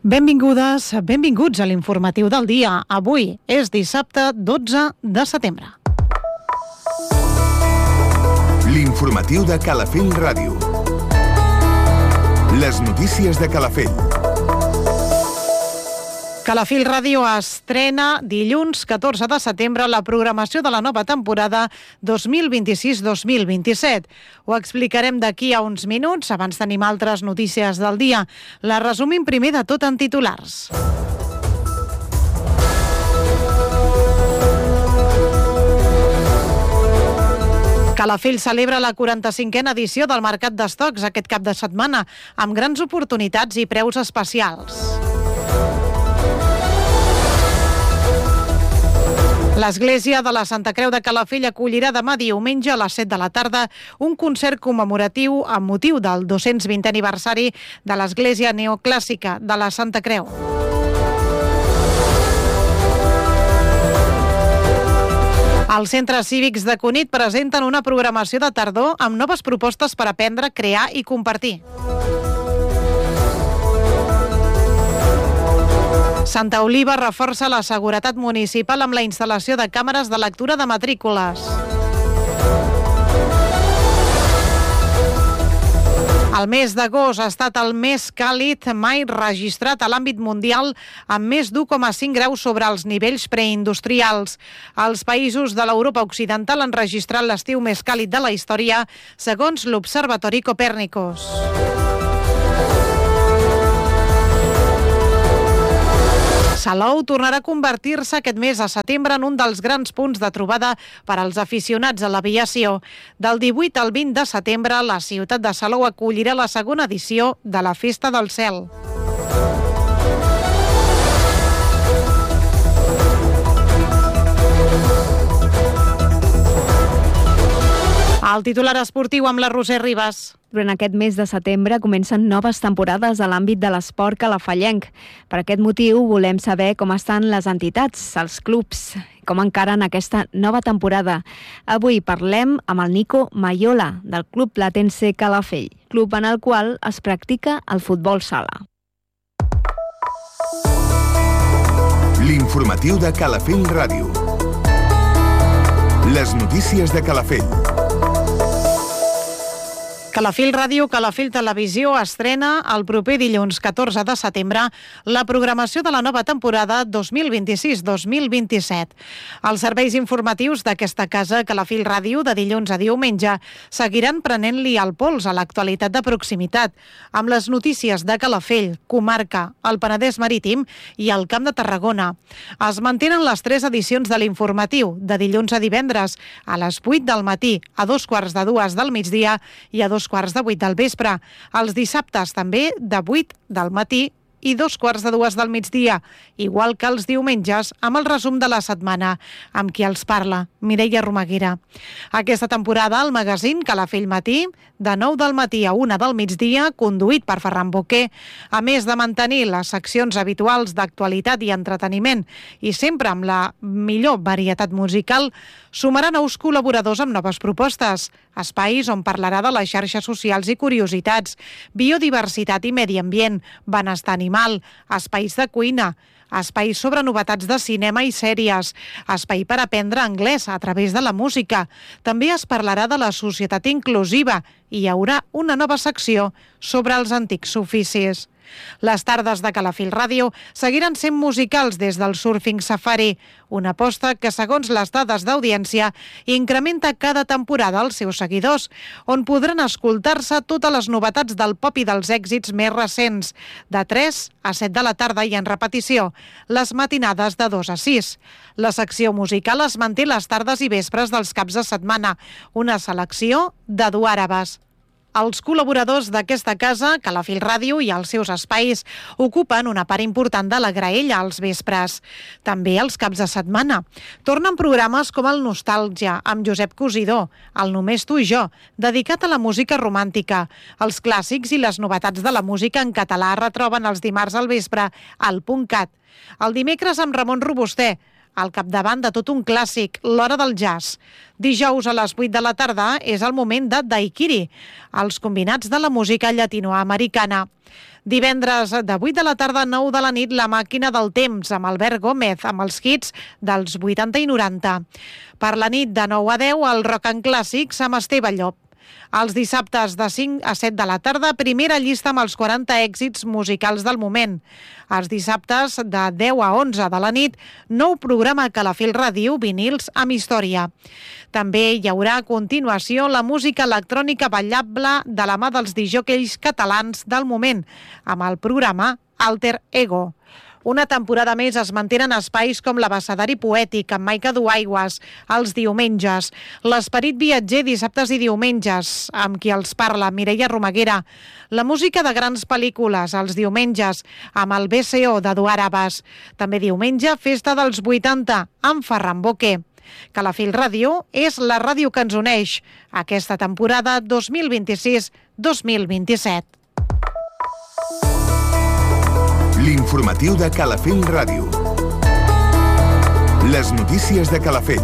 Benvingudes, benvinguts a l'informatiu del dia. Avui és dissabte 12 de setembre. L'informatiu de Calafell Ràdio. Les notícies de Calafell. Calafell Ràdio estrena dilluns 14 de setembre la programació de la nova temporada 2026-2027. Ho explicarem d'aquí a uns minuts. Abans tenim altres notícies del dia. La resumim primer de tot en titulars. Calafell celebra la 45a edició del Mercat d'Estocs aquest cap de setmana, amb grans oportunitats i preus especials. L'Església de la Santa Creu de Calafell acollirà demà diumenge a les 7 de la tarda un concert commemoratiu amb motiu del 220 aniversari de l'Església Neoclàssica de la Santa Creu. Els centres cívics de Cunit presenten una programació de tardor amb noves propostes per aprendre, crear i compartir. Santa Oliva reforça la seguretat municipal amb la instal·lació de càmeres de lectura de matrícules. El mes d'agost ha estat el més càlid mai registrat a l'àmbit mundial, amb més d'1,5 graus sobre els nivells preindustrials. Els països de l'Europa Occidental han registrat l'estiu més càlid de la història, segons l'Observatori Copèrnicus. Salou tornarà a convertir-se aquest mes de setembre en un dels grans punts de trobada per als aficionats a l'aviació. Del 18 al 20 de setembre, la ciutat de Salou acollirà la segona edició de la Festa del Cel. El titular esportiu amb la Roser Ribas. Durant aquest mes de setembre comencen noves temporades a l'àmbit de l'esport calafellenc. Per aquest motiu volem saber com estan les entitats, els clubs, com encaren aquesta nova temporada. Avui parlem amb el Nico Maiola, del Club Platense Calafell, club en el qual es practica el futbol sala. L'informatiu de Calafell Ràdio. Les notícies de Calafell. Calafell Ràdio, Calafell Televisió estrena el proper dilluns 14 de setembre la programació de la nova temporada 2026-2027. Els serveis informatius d'aquesta casa, Calafell Ràdio, de dilluns a diumenge, seguiran prenent-li el pols a l'actualitat de proximitat, amb les notícies de Calafell, comarca, el Penedès Marítim i el Camp de Tarragona. Es mantenen les 3 edicions de l'informatiu, de dilluns a divendres, a les 8 del matí, a 2:45 del migdia i a 2:15 del vespre. Els dissabtes també de 8 del matí i 2:15 del migdia, igual que els diumenges, amb el resum de la setmana, amb qui els parla, Mireia Romaguera. Aquesta temporada, el magazín Calafell Matí, de 9 del matí a 1 del migdia, conduït per Ferran Boquer, a més de mantenir les seccions habituals d'actualitat i entreteniment, i sempre amb la millor varietat musical, sumarà nous col·laboradors amb noves propostes, espais on parlarà de les xarxes socials i curiositats, biodiversitat i medi ambient, benestar animal, espais de cuina, espais sobre novetats de cinema i sèries, espai per aprendre anglès a través de la música. També es parlarà de la societat inclusiva i hi haurà una nova secció sobre els antics oficis. Les tardes de Calafell Ràdio seguiran sent musicals des del Surfing Safari, una aposta que, segons les dades d'audiència, incrementa cada temporada els seus seguidors, on podran escoltar-se totes les novetats del pop i dels èxits més recents, de 3 a 7 de la tarda i en repetició, les matinades de 2 a 6. La secció musical es manté les tardes i vespres dels caps de setmana, una selecció de duàrabes. Els col·laboradors d'aquesta casa, Calafell Ràdio i els seus espais, ocupen una part important de la graella als vespres. També els caps de setmana. Tornen programes com el Nostàlgia, amb Josep Cosidó, el Només tu i jo, dedicat a la música romàntica. Els clàssics i les novetats de la música en català retroben els dimarts al vespre al .cat. El dimecres amb Ramon Robusté, al capdavant de tot un clàssic, l'hora del jazz. Dijous a les 8 de la tarda és el moment de Daiquiri, els combinats de la música llatinoamericana. Divendres de 8 de la tarda a 9 de la nit, La màquina del temps, amb Albert Gómez, amb els hits dels 80 i 90. Per la nit de 9 a 10, el rock en clàssics amb Esteve Llop. Els dissabtes de 5 a 7 de la tarda, primera llista amb els 40 èxits musicals del moment. Els dissabtes de 10 a 11 de la nit, nou programa a Calafell Ràdio, vinils amb història. També hi haurà a continuació la música electrònica ballable de la mà dels disjòqueis catalans del moment, amb el programa Alter Ego. Una temporada més es mantenen espais com l'Abecedari Poètic, amb Maica Duaigües, els diumenges, l'Esperit Viatger dissabtes i diumenges, amb qui els parla, Mireia Romaguera, la música de grans pel·lícules, els diumenges, amb el BCO d'Eduard Abbas. També diumenge, Festa dels 80, amb Ferran Boquer. Calafell Ràdio és la ràdio que ens uneix aquesta temporada 2026-2027. L'informatiu de Calafell Ràdio. Les notícies de Calafell.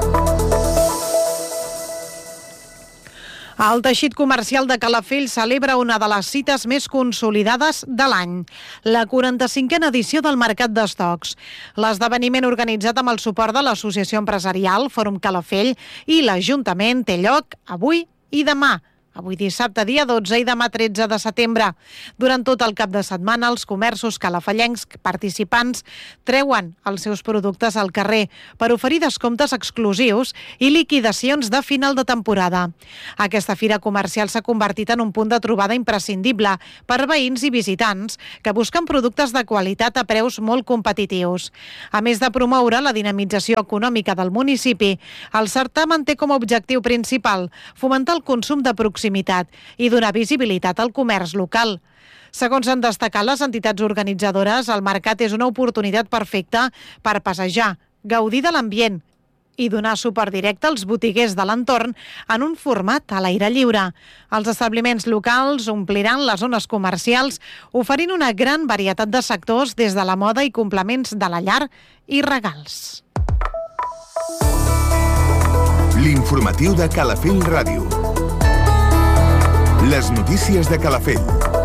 El teixit comercial de Calafell celebra una de les cites més consolidades de l'any, la 45a edició del Mercat d'Estocs. L'esdeveniment organitzat amb el suport de l'Associació Empresarial Fòrum Calafell i l'Ajuntament té lloc avui i demà. Avui dissabte, dia 12 i demà 13 de setembre. Durant tot el cap de setmana, els comerços calafellencs participants treuen els seus productes al carrer per oferir descomptes exclusius i liquidacions de final de temporada. Aquesta fira comercial s'ha convertit en un punt de trobada imprescindible per veïns i visitants que busquen productes de qualitat a preus molt competitius. A més de promoure la dinamització econòmica del municipi, el certamen té com a objectiu principal fomentar el consum de proximitat i donar visibilitat al comerç local. Segons han destacat les entitats organitzadores, el mercat és una oportunitat perfecta per passejar, gaudir de l'ambient i donar suport directe als botiguers de l'entorn en un format a l'aire lliure. Els establiments locals ompliran les zones comercials oferint una gran varietat de sectors des de la moda i complements de la llar i regals. L'informatiu de Calafell Ràdio. Les notícies de Calafell.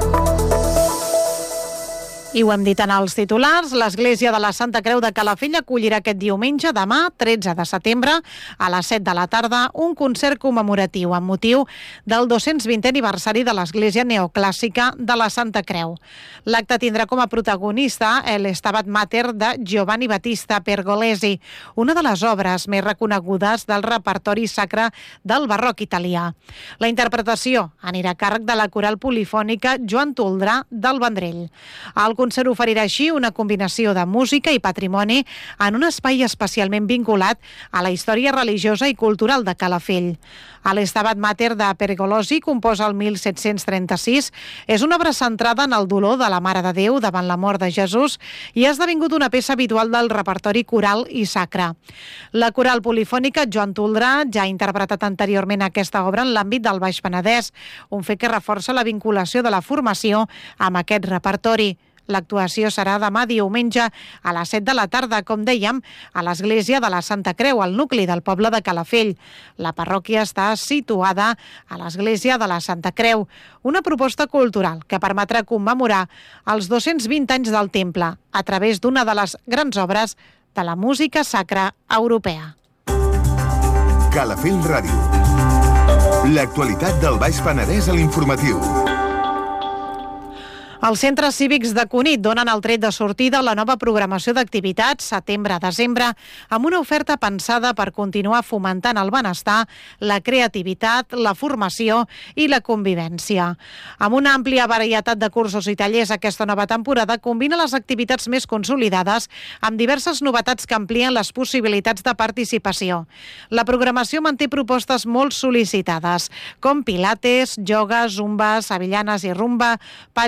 I ho hem dit en els titulars, l'Església de la Santa Creu de Calafell acollirà aquest diumenge, demà, 13 de setembre, a les 7 de la tarda, un concert commemoratiu amb motiu del 220è aniversari de l'Església Neoclàssica de la Santa Creu. L'acte tindrà com a protagonista l'Estabat Mater de Giovanni Battista Pergolesi, una de les obres més reconegudes del repertori sacre del barroc italià. La interpretació anirà a càrrec de la coral polifònica Joan Toldrà del Vendrell. El concert oferirà així una combinació de música i patrimoni en un espai especialment vinculat a la història religiosa i cultural de Calafell. L'Estabat Mater de Pergolesi, composa el 1736, és una obra centrada en el dolor de la Mare de Déu davant la mort de Jesús i ha esdevingut una peça habitual del repertori coral i sacre. La coral polifònica Joan Toldrà ja ha interpretat anteriorment aquesta obra en l'àmbit del Baix Penedès, un fet que reforça la vinculació de la formació amb aquest repertori. L'actuació serà demà diumenge a les 7 de la tarda, com dèiem, a l'Església de la Santa Creu, al nucli del poble de Calafell. La parròquia està situada a l'Església de la Santa Creu, una proposta cultural que permetrà commemorar els 220 anys del temple a través d'una de les grans obres de la música sacra europea. Calafell Ràdio. L'actualitat del Baix Penedès a l'informatiu. Els centres cívics de Cunit donen el tret de sortida a la nova programació d'activitats setembre-desembre amb una oferta pensada per continuar fomentant el benestar, la creativitat, la formació i la convivència. Amb una àmplia varietat de cursos i tallers, aquesta nova temporada combina les activitats més consolidades amb diverses novetats que amplien les possibilitats de participació. La programació manté propostes molt sol·licitades, com pilates, ioga, zumba, sevillanes i rumba, patchwork,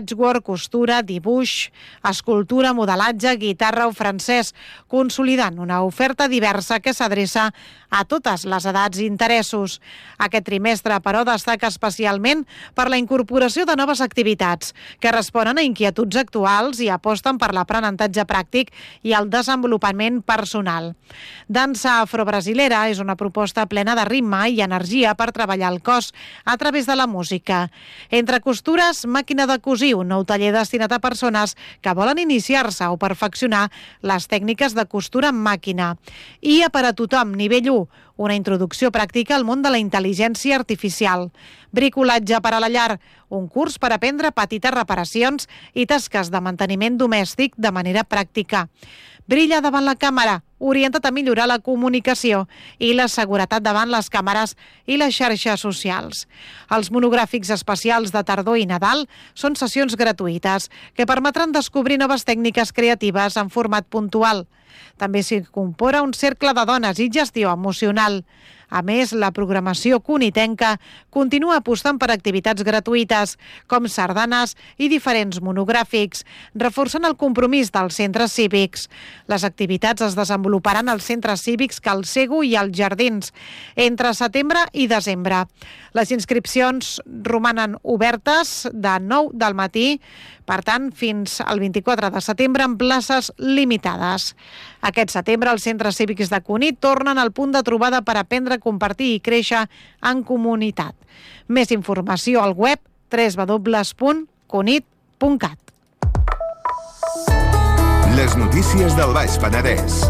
costura, dibuix, escultura, modelatge, guitarra o francès, consolidant una oferta diversa que s'adreça a totes les edats i interessos. Aquest trimestre, però, destaca especialment per la incorporació de noves activitats que responen a inquietuds actuals i aposten per l'aprenentatge pràctic i el desenvolupament personal. Dansa afrobrasilera és una proposta plena de ritme i energia per treballar el cos a través de la música. Entre costures, màquina de cosir, un nou taller destinat a persones que volen iniciar-se o perfeccionar les tècniques de costura amb màquina. I per a tothom, nivell 1, una introducció pràctica al món de la intel·ligència artificial. Bricolatge per a la llar, un curs per aprendre petites reparacions i tasques de manteniment domèstic de manera pràctica. Brilla davant la càmera, orienta't a millorar la comunicació i la seguretat davant les càmeres i les xarxes socials. Els monogràfics especials de tardor i Nadal són sessions gratuïtes que permetran descobrir noves tècniques creatives en format puntual. També s'hi incorpora un cercle de dones i gestió emocional. A més, la programació cunitenca continua apostant per activitats gratuïtes, com sardanes i diferents monogràfics, reforçant el compromís dels centres cívics. Les activitats es desenvoluparan als centres cívics Calcego i als Jardins entre setembre i desembre. Les inscripcions romanen obertes de 9 del matí, per tant, fins al 24 de setembre amb places limitades. Aquest setembre els centres cívics de Cunit tornen al punt de trobada per aprendre, compartir i créixer en comunitat. Més informació al web www.cunit.cat. Les notícies del Baix Penedès.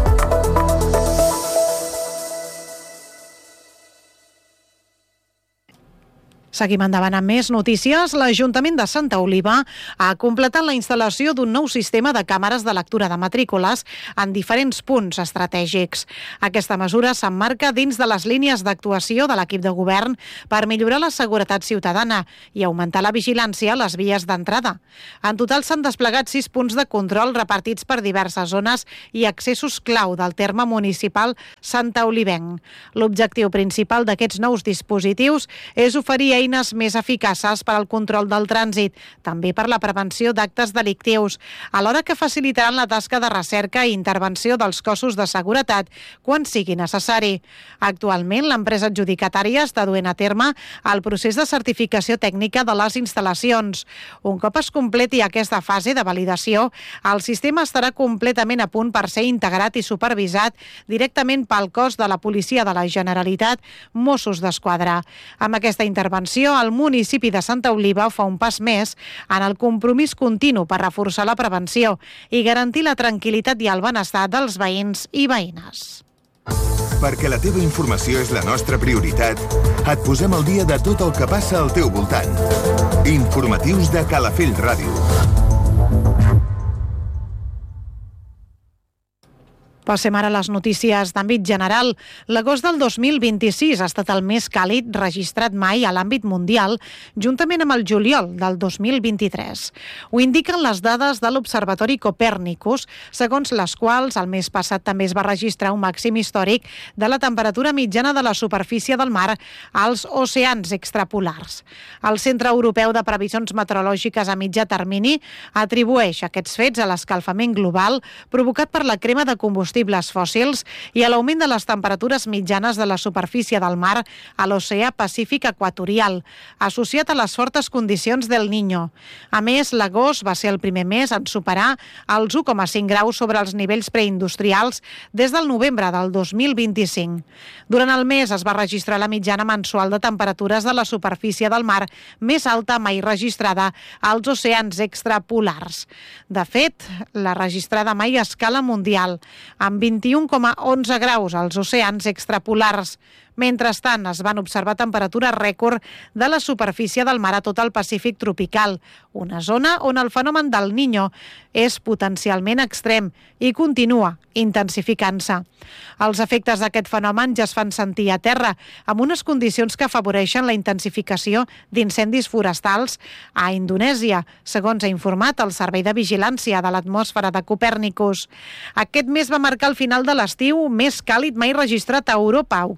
Seguim endavant amb més notícies. L'Ajuntament de Santa Oliva ha completat la instal·lació d'un nou sistema de càmeres de lectura de matrícules en diferents punts estratègics. Aquesta mesura s'emmarca dins de les línies d'actuació de l'equip de govern per millorar la seguretat ciutadana i augmentar la vigilància a les vies d'entrada. En total s'han desplegat 6 punts de control repartits per diverses zones i accessos clau del terme municipal santaolivenc. L'objectiu principal d'aquests nous dispositius és oferir eines més eficaces per al control del trànsit, també per la prevenció d'actes delictius, alhora que facilitaran la tasca de recerca i intervenció dels cossos de seguretat quan sigui necessari. Actualment, l'empresa adjudicatària està duent a terme el procés de certificació tècnica de les instal·lacions. Un cop es completi aquesta fase de validació, el sistema estarà completament a punt per ser integrat i supervisat directament pel cos de la Policia de la Generalitat, Mossos d'Esquadra. Amb aquesta intervenció, el municipi de Santa Oliva fa un pas més en el compromís continu per reforçar la prevenció i garantir la tranquil·litat i el benestar dels veïns i veïnes. Perquè la teva informació és la nostra prioritat, et posem al dia de tot el que passa al teu voltant. Informatius de Calafell Ràdio. Passem ara a les notícies d'àmbit general. L'agost del 2026 ha estat el més càlid registrat mai a l'àmbit mundial, juntament amb el juliol del 2023. Ho indiquen les dades de l'Observatori Copèrnicus, segons les quals el mes passat també es va registrar un màxim històric de la temperatura mitjana de la superfície del mar als oceans extrapolars. El Centre Europeu de Previsions Meteorològiques a mitjà termini atribueix aquests fets a l'escalfament global provocat per la crema de combustibles fòssils i a l'augment de les temperatures mitjanes de la superfície del mar a l'oceà Pacífic equatorial, associat a les fortes condicions del Niño. A més, l'agost va ser el primer mes en superar els 1,5 graus sobre els nivells preindustrials des del novembre del 2025. Durant el mes es va registrar la mitjana mensual de temperatures de la superfície del mar més alta mai registrada als oceans extrapolars. De fet, la registrada mai a escala mundial, amb 21,11 graus als oceans extrapolars. Mentrestant, es van observar temperatures rècord de la superfície del mar a tot el Pacífic tropical, una zona on el fenomen del Niño és potencialment extrem i continua intensificant-se. Els efectes d'aquest fenomen ja es fan sentir a terra, amb unes condicions que afavoreixen la intensificació d'incendis forestals a Indonèsia, segons ha informat el Servei de Vigilància de l'Atmosfera de Copèrnicus. Aquest mes va marcar el final de l'estiu més càlid mai registrat a Europa Occidental,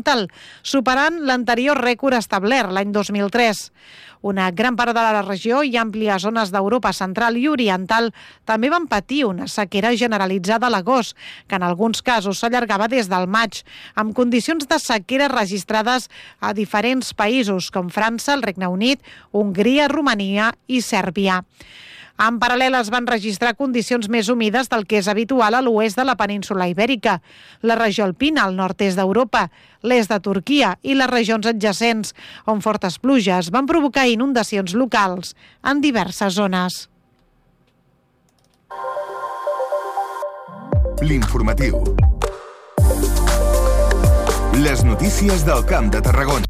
Oriental, superant l'anterior rècord establert l'any 2003. Una gran part de la regió i àmplies zones d'Europa central i oriental també van patir una sequera generalitzada a l'agost, que en alguns casos s'allargava des del maig, amb condicions de sequera registrades a diferents països com França, el Regne Unit, Hongria, Romania i Sèrbia. En paral·lel es van registrar condicions més humides del que és habitual a l'oest de la península Ibèrica, la regió alpina al nord-est d'Europa, l'est de Turquia i les regions adjacents, on fortes pluges van provocar inundacions locals en diverses zones. L'informatiu. Les notícies del Camp de Tarragona.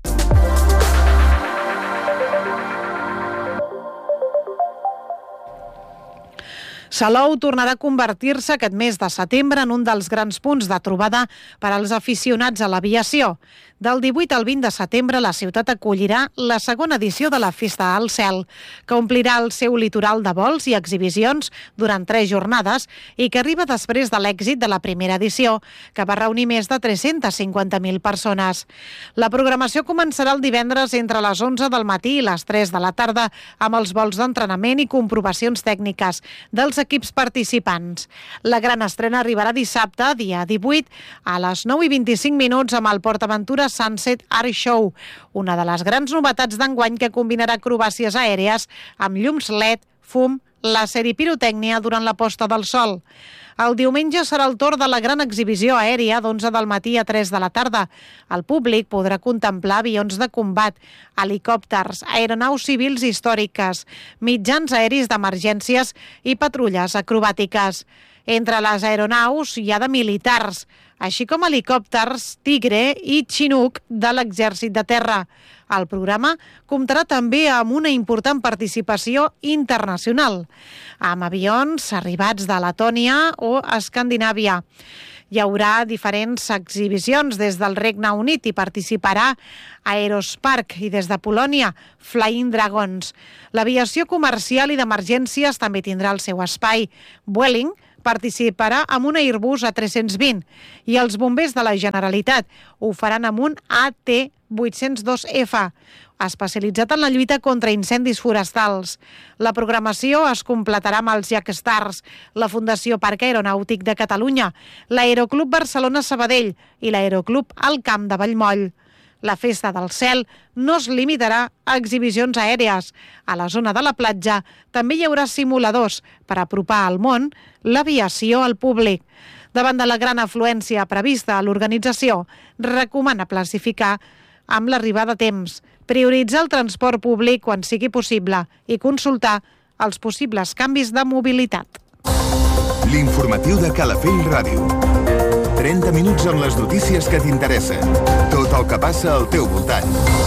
Salou tornarà a convertir-se aquest mes de setembre en un dels grans punts de trobada per als aficionats a l'aviació. Del 18 al 20 de setembre, la ciutat acollirà la segona edició de la Festa al Cel, que omplirà el seu litoral de vols i exhibicions durant 3 jornades i que arriba després de l'èxit de la primera edició, que va reunir més de 350.000 persones. La programació començarà el divendres entre les 11 del matí i les 3 de la tarda amb els vols d'entrenament i comprovacions tècniques dels equips participants. La gran estrena arribarà dissabte, dia 18, a les 9:25 amb el PortAventura Sunset Art Show, una de les grans novetats d'enguany que combinarà acrobàcies aèries amb llums LED, fum, làser i pirotècnia durant la posta del sol. El diumenge serà el torn de la gran exhibició aèria d'11 del matí a 3 de la tarda. El públic podrà contemplar avions de combat, helicòpters, aeronaus civils històriques, mitjans aeris d'emergències i patrulles acrobàtiques. Entre les aeronaus hi ha de militars, així com helicòpters Tigre i Chinook de l'Exèrcit de Terra. El programa comptarà també amb una important participació internacional, amb avions arribats de Letònia o Escandinàvia. Hi haurà diferents exhibicions des del Regne Unit i participarà Aerospark i des de Polònia Flying Dragons. L'aviació comercial i d'emergències també tindrà el seu espai. Vueling participarà amb un Airbus A320 i els bombers de la Generalitat ho faran amb un AT-802F, especialitzat en la lluita contra incendis forestals. La programació es completarà amb els Jackstars, la Fundació Parc Aeronàutic de Catalunya, l'Aeroclub Barcelona Sabadell i l'Aeroclub Alt Camp de Vallmoll. La Festa del Cel no es limitarà a exhibicions aèries. A la zona de la platja també hi haurà simuladors per apropar al món l'aviació al públic. Davant de la gran afluència prevista, l'organització recomana classificar amb l'arribada a temps, prioritzar el transport públic quan sigui possible i consultar els possibles canvis de mobilitat. L'informatiu de Calafell Ràdio. 30 minuts amb les notícies que t'interessen. Tot el que passa al teu voltant.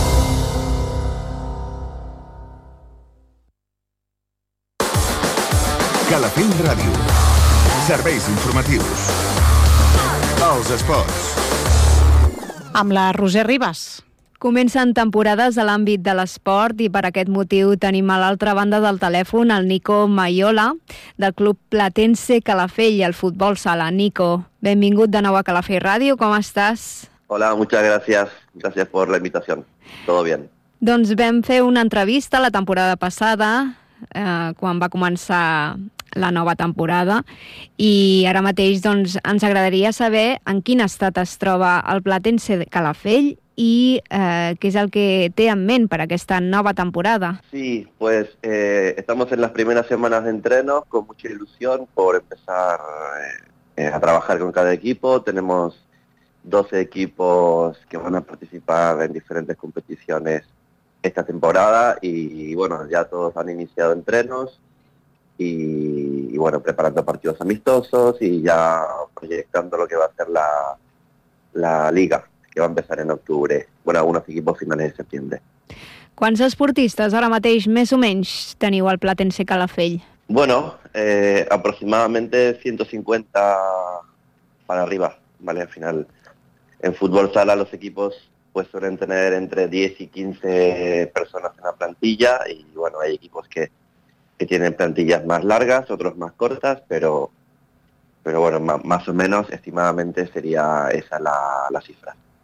Calafell Ràdio. Serveis informatius. Els esports. Amb la Roser Ribas. Comencen temporades a l'àmbit de l'esport i per aquest motiu tenim a l'altra banda del telèfon el Nico Maiola del Club Platense Calafell i el futbol sala. Nico, benvingut de nou a Calafell Ràdio, com estàs? Hola, muchas gracias. Gracias por la invitación. Todo bien. Doncs vam fer una entrevista la temporada passada, quan va començar la nova temporada, i ara mateix doncs, ens agradaria saber en quin estat es troba el Platense de Calafell y qué es el que te en mente para esta nueva temporada. Sí, pues estamos en las primeras semanas de entreno con mucha ilusión por empezar a trabajar con cada equipo. Tenemos 12 equipos que van a participar en diferentes competiciones esta temporada y bueno, ya todos han iniciado entrenos y bueno, preparando partidos amistosos y ya proyectando lo que va a ser la liga, que va a empezar en octubre. Bueno, algunos equipos finales de septiembre. ¿Quants esportistes ara mateix més o menys teniu al Platense Calafell? Bueno, aproximadamente 150 para arriba, ¿vale? Al final, en fútbol sala los equipos pues suelen tener entre 10 y 15 personas en la plantilla y bueno, hay equipos que tienen plantillas más largas, otros más cortas, pero bueno, más o menos estimadamente sería esa la cifra.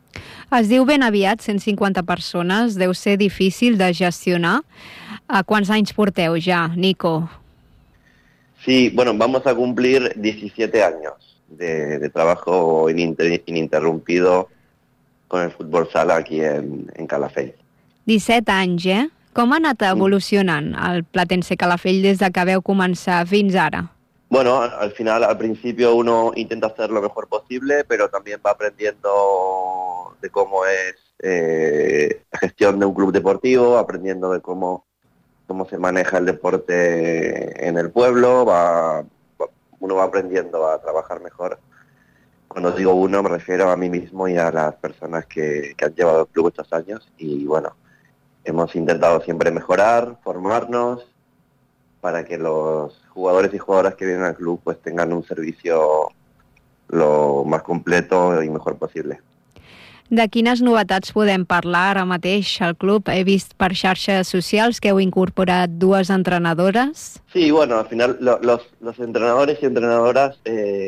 Es diu ben aviat, 150 persones, deu ser difícil de gestionar. Quants anys porteu ja, Nico? Sí, bueno, vamos a cumplir 17 años de trabajo ininterrumpido con el fútbol sala aquí en Calafell. 17 anys, Com ha anat evolucionant el Platense Calafell des de que veu començar fins ara? Bueno, al principio uno intenta hacer lo mejor posible, pero también va aprendiendo de cómo es la gestión de un club deportivo, aprendiendo de cómo se maneja el deporte en el pueblo, uno va aprendiendo a trabajar mejor. Cuando digo uno me refiero a mí mismo y a las personas que han llevado el club estos años y bueno, hemos intentado siempre mejorar, formarnos, para que los jugadores y jugadoras que vienen al club pues tengan un servicio lo más completo y mejor posible. De quines novetats podem parlar ara mateix al club? He vist per xarxes socials que heu incorporat 2 entrenadores. Sí, bueno, al final los entrenadores y entrenadoras,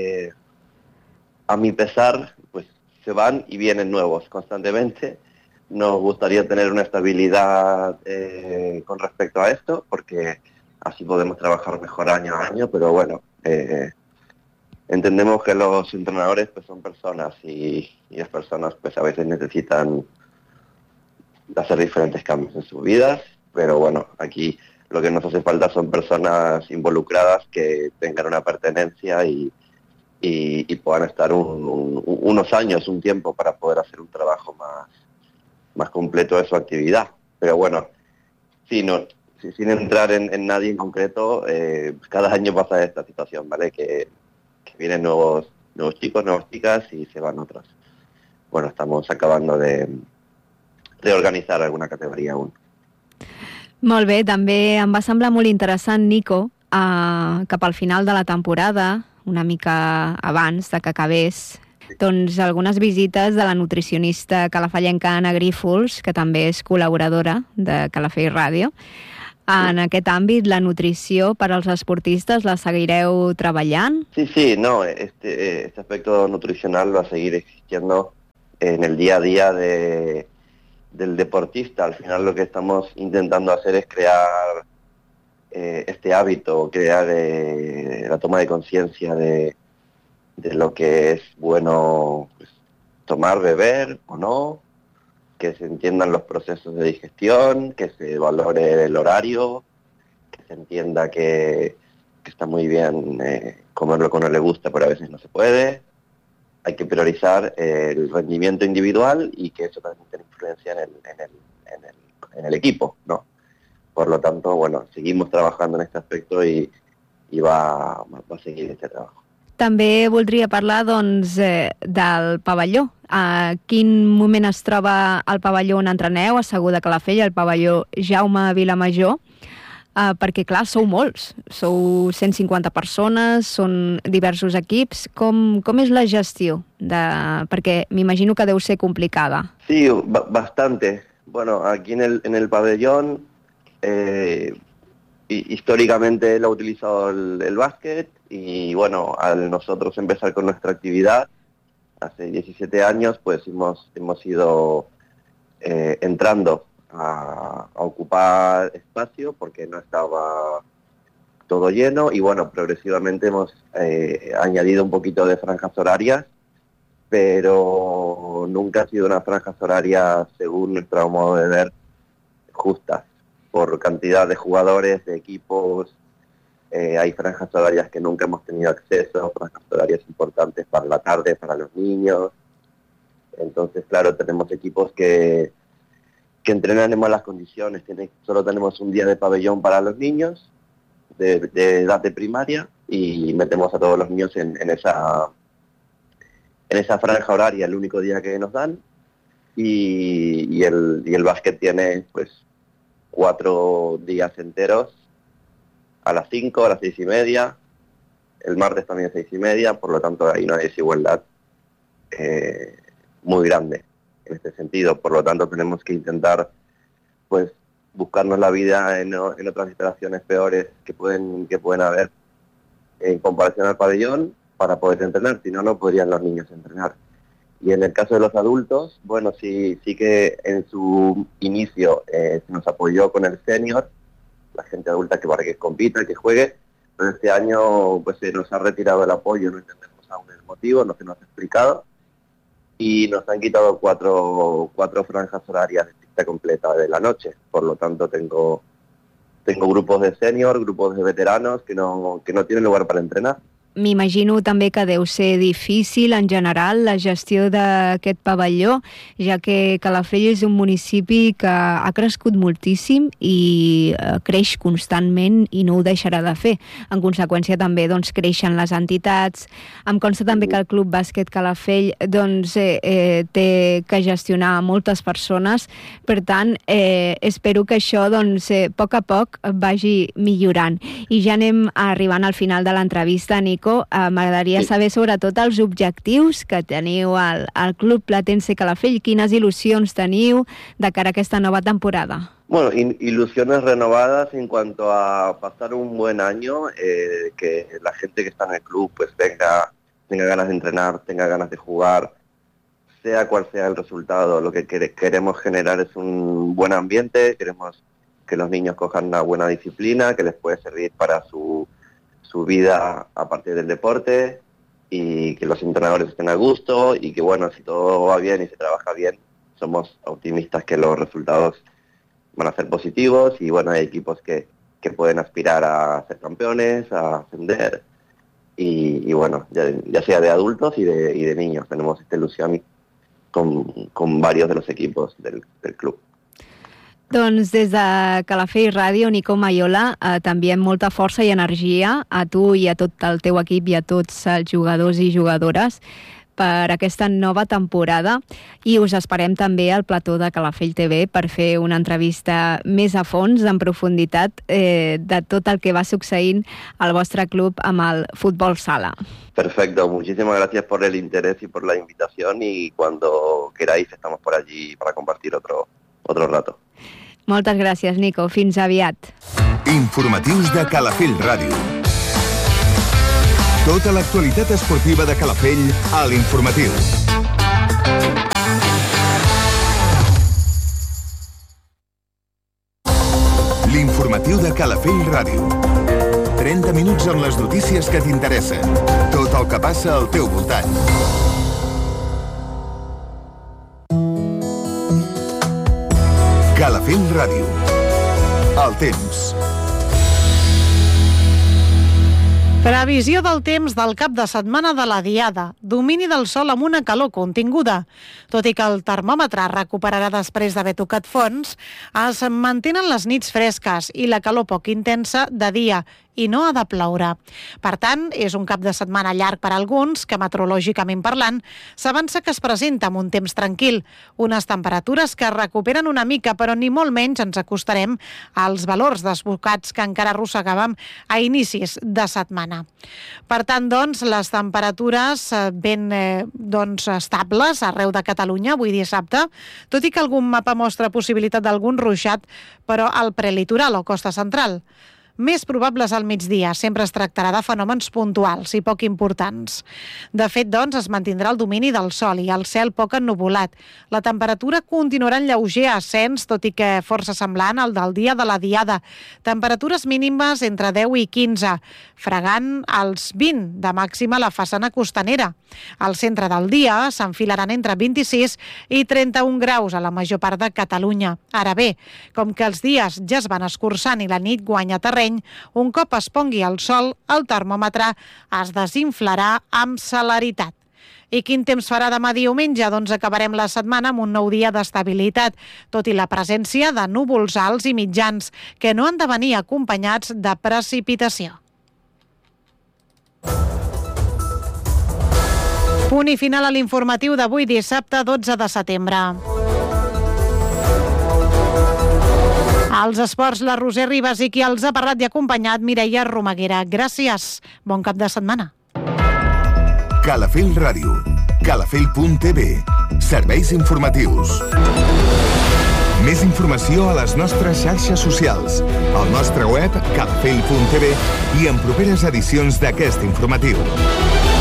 a mi pesar, pues se van y vienen nuevos constantemente. Nos gustaría tener una estabilidad con respecto a esto, porque así podemos trabajar mejor año a año, pero bueno, entendemos que los entrenadores pues son personas y las personas pues a veces necesitan hacer diferentes cambios en sus vidas, pero bueno, aquí lo que nos hace falta son personas involucradas que tengan una pertenencia y puedan estar unos años, un tiempo para poder hacer un trabajo más completo de su actividad. Pero bueno, sí, no, sin entrar en nadie en concreto, cada año pasa esta situación, ¿vale? Que vienen nuevos chicos, nuevas chicas y se van otros. Bueno, estamos acabando de reorganitzar alguna categoria aún. Molt bé, també em va semblar molt interessant, Nico, cap al final de la temporada, una mica abans de que acabés, doncs algunes visites de la nutricionista calafellenca Anna Grífols, que també és col·laboradora de Calafell Ràdio. En aquest àmbit, la nutrició per als esportistes la seguireu treballant? Sí, no, este aspecto nutricional va a seguir existiendo en el día a día del deportista. Al final lo que estamos intentando hacer es crear este hábito, crear la toma de conciencia de lo que es bueno pues, tomar, beber o no, que se entiendan los procesos de digestión, que se valore el horario, que se entienda que está muy bien comer lo que a uno le gusta, pero a veces no se puede. Hay que priorizar el rendimiento individual y que eso también tiene influencia en el equipo, ¿no? Por lo tanto, bueno, seguimos trabajando en este aspecto y va a seguir este trabajo. També voldria parlar, doncs, del pavelló. A quin moment es troba el pavelló on entreneu, a Segur de Calafell, el pavelló Jaume Vilamajor? Perquè, clar, sou molts. Sou 150 persones, són diversos equips. Com és la gestió? Perquè m'imagino que deu ser complicada. Sí, bastante. Bueno, aquí en el pabellón, históricamente lo ha utilizado el básquet y bueno, al nosotros empezar con nuestra actividad hace 17 años, pues hemos ido entrando a ocupar espacio porque no estaba todo lleno y bueno, progresivamente hemos añadido un poquito de franjas horarias, pero nunca ha sido unas franjas horarias, según nuestro modo de ver, justas. Por cantidad de jugadores, de equipos, hay franjas horarias que nunca hemos tenido acceso, franjas horarias importantes para la tarde, para los niños. Entonces, claro, tenemos equipos que entrenan en malas condiciones. Solo tenemos un día de pabellón para los niños de edad de primaria y metemos a todos los niños en esa franja horaria, el único día que nos dan. Y el básquet tiene, pues, 4 días enteros a las 5, a las 6:30, el martes también a 6:30, por lo tanto hay una desigualdad muy grande en este sentido, por lo tanto tenemos que intentar pues buscarnos la vida en otras instalaciones peores que pueden haber en comparación al pabellón para poder entrenar, si no, no podrían los niños entrenar. Y en el caso de los adultos, bueno, sí que en su inicio se nos apoyó con el senior, la gente adulta para que compita, que juegue, pero este año pues se nos ha retirado el apoyo, no entendemos aún el motivo, no se nos ha explicado, y nos han quitado cuatro franjas horarias de pista completa de la noche. Por lo tanto, tengo grupos de senior, grupos de veteranos que no tienen lugar para entrenar. M'imagino també que deu ser difícil en general la gestió d'aquest pavelló, ja que Calafell és un municipi que ha crescut moltíssim i creix constantment i no ho deixarà de fer. En conseqüència també creixen les entitats. Em consta també que el Club Bàsquet Calafell té que gestionar moltes persones, per tant espero que això a poc a poc vagi millorant. I ja anem arribant al final de l'entrevista, Nico. M'agradaria saber sobretot els objectius que teniu al Club Platense Calafell. Quines il·lusions teniu de cara a aquesta nova temporada? Bueno, ilusiones renovadas en cuanto a pasar un buen año, que la gente que está en el club pues tenga ganas de entrenar, tenga ganas de jugar, sea cual sea el resultado. Lo que queremos generar es un buen ambiente, queremos que los niños cojan una buena disciplina que les puede servir para su vida a partir del deporte, y que los entrenadores estén a gusto, y que bueno, si todo va bien y se trabaja bien, somos optimistas que los resultados van a ser positivos, y bueno, hay equipos que pueden aspirar a ser campeones, a ascender, y bueno, ya sea de adultos y de niños. Tenemos esta ilusión con varios de los equipos del club. Doncs des de Calafell Ràdio, Nico Maiola, també amb molta força i energia a tu i a tot el teu equip i a tots els jugadors i jugadores per aquesta nova temporada, i us esperem també al plató de Calafell TV per fer una entrevista més a fons, en profunditat, de tot el que va succeint al vostre club amb el futbol sala. Perfecto, muchísimas gracias por el interés y por la invitación, y cuando queráis estamos por allí para compartir otro rato. Moltes gràcies, Nico. Fins aviat. Informatius de Calafell Ràdio. Tota l'actualitat esportiva de Calafell a l'Informatiu. L'Informatiu de Calafell Ràdio. 30 minuts amb les notícies que t'interessen. Tot el que passa al teu voltant. Calafell Ràdio. El temps. Previsió del temps del cap de setmana de la Diada. Domini del sol amb una calor continguda. Tot i que el termòmetre recuperarà després d'haver tocat fons, es mantenen les nits fresques i la calor poc intensa de dia, i no ha de ploure. Per tant, és un cap de setmana llarg per a alguns, que meteorològicament parlant, s'avança que es presenta amb un temps tranquil, unes temperatures que recuperen una mica, però ni molt menys ens acostarem als valors desbocats que encara arrossegàvem a inicis de setmana. Per tant, doncs, les temperatures ben estables arreu de Catalunya avui dissabte, tot i que algun mapa mostra possibilitat d'algun ruixat, però al prelitoral o costa central. Més probables al migdia. Sempre es tractarà de fenòmens puntuals i poc importants. De fet, doncs, es mantindrà el domini del sol i el cel poc ennuvolat. La temperatura continuarà en lleuger ascens, tot i que força semblant al del dia de la Diada. Temperatures mínimes entre 10 i 15, fregant els 20 de màxima a la façana costanera. Al centre del dia s'enfilaran entre 26 i 31 graus a la major part de Catalunya. Ara bé, com que els dies ja es van escurçant i la nit guanya terreny, un cop es pongui el sol, el termòmetre es desinflarà amb celeritat. I quin temps farà demà diumenge? Doncs acabarem la setmana amb un nou dia d'estabilitat, tot i la presència de núvols alts i mitjans, que no han de venir acompanyats de precipitació. Punt i final a l'informatiu d'avui, dissabte 12 de setembre. Als esports, la Roser Ribas, i qui els ha parlat i acompanyat, Mireia Romaguera. Gràcies. Bon cap de setmana. Calafell Ràdio. Calafell.tv. Serveis informatius. Més informació a les nostres xarxes socials, al nostre web calafell.tv i en properes edicions d'aquest informatiu.